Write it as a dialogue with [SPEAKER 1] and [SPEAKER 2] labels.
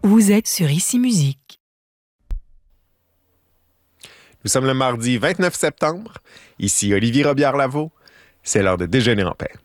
[SPEAKER 1] Vous êtes sur Ici Musique.
[SPEAKER 2] Nous sommes le mardi 29 septembre. Ici Olivier Robillard-Lavaux. C'est l'heure de déjeuner en paix.